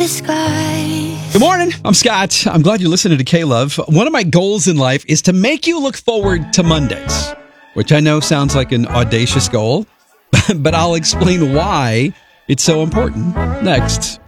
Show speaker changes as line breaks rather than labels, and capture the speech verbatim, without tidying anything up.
Good morning. I'm Scott. I'm glad you're listening to K-Love. One of my goals in life is to make you look forward to Mondays, which I know sounds like an audacious goal, but I'll explain why it's so important next.